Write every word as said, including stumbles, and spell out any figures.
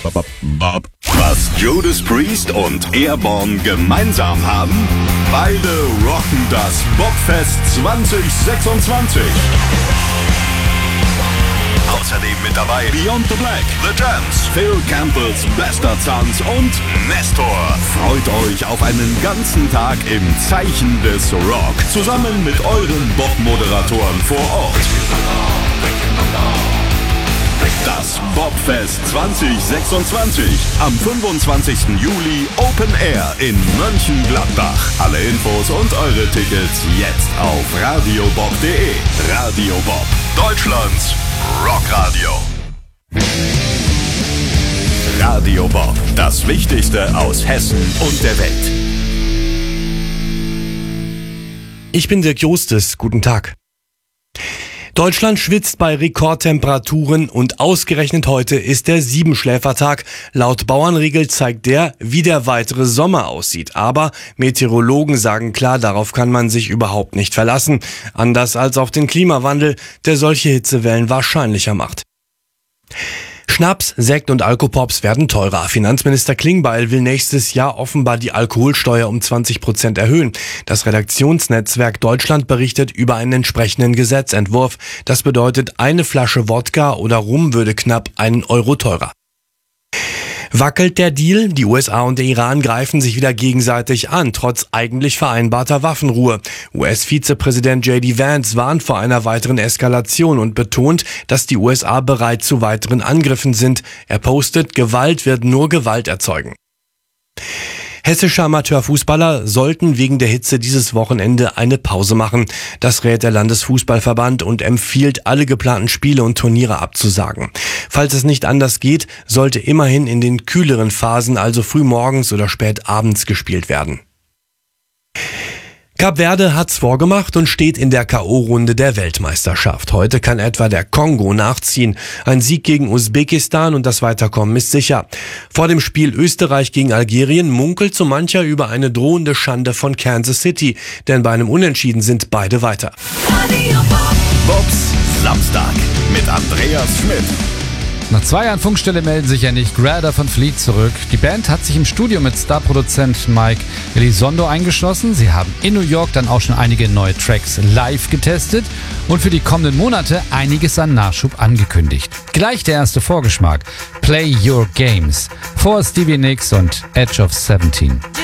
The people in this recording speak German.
Bob. Was Judas Priest und Airborne gemeinsam haben? Beide rocken das Bobfest zwanzig sechsundzwanzig. Außerdem mit dabei Beyond the Black, The Jams, Phil Campbell's Bester Sons und Nestor. Freut euch auf einen ganzen Tag im Zeichen des Rock, zusammen mit euren Bob-Moderatoren vor Ort. Das Bobfest zwanzig sechsundzwanzig am fünfundzwanzigsten Juli Open Air in Mönchengladbach. Alle Infos und eure Tickets jetzt auf radiobob punkt de. Radio Bob, Deutschlands Rockradio. Radio Bob, das Wichtigste aus Hessen und der Welt. Ich bin Dirk Jostes, guten Tag. Deutschland schwitzt bei Rekordtemperaturen und ausgerechnet heute ist der Siebenschläfertag. Laut Bauernregel zeigt der, wie der weitere Sommer aussieht. Aber Meteorologen sagen klar, darauf kann man sich überhaupt nicht verlassen. Anders als auf den Klimawandel, der solche Hitzewellen wahrscheinlicher macht. Schnaps, Sekt und Alkopops werden teurer. Finanzminister Klingbeil will nächstes Jahr offenbar die Alkoholsteuer um zwanzig Prozent erhöhen. Das Redaktionsnetzwerk Deutschland berichtet über einen entsprechenden Gesetzentwurf. Das bedeutet, eine Flasche Wodka oder Rum würde knapp einen Euro teurer. Wackelt der Deal? Die U S A und der Iran greifen sich wieder gegenseitig an, trotz eigentlich vereinbarter Waffenruhe. U S-Vizepräsident J D Vance warnt vor einer weiteren Eskalation und betont, dass die U S A bereit zu weiteren Angriffen sind. Er postet, Gewalt wird nur Gewalt erzeugen. Hessische Amateurfußballer sollten wegen der Hitze dieses Wochenende eine Pause machen. Das rät der Landesfußballverband und empfiehlt, alle geplanten Spiele und Turniere abzusagen. Falls es nicht anders geht, sollte immerhin in den kühleren Phasen, also früh morgens oder spät abends, gespielt werden. Kap Verde hat's vorgemacht und steht in der K O-Runde der Weltmeisterschaft. Heute kann etwa der Kongo nachziehen. Ein Sieg gegen Usbekistan und das Weiterkommen ist sicher. Vor dem Spiel Österreich gegen Algerien munkelt so mancher über eine drohende Schande von Kansas City. Denn bei einem Unentschieden sind beide weiter. Bobs Samstag mit Andreas Schmidt. Nach zwei Jahren Funkstille melden sich ja nicht Greta von Fleet zurück. Die Band hat sich im Studio mit Starproduzent Mike Elizondo eingeschlossen. Sie haben in New York dann auch schon einige neue Tracks live getestet und für die kommenden Monate einiges an Nachschub angekündigt. Gleich der erste Vorgeschmack. Play Your Games vor Stevie Nicks und Edge of seventeen.